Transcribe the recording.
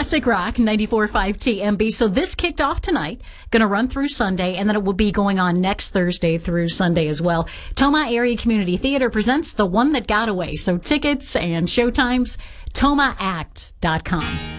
Classic Rock 94.5 TMB. So this kicked off tonight, going to run through Sunday, and then it will be going on next Thursday through Sunday as well. Tomah Area Community Theater presents The One That Got Away. So tickets and showtimes, tomaact.com.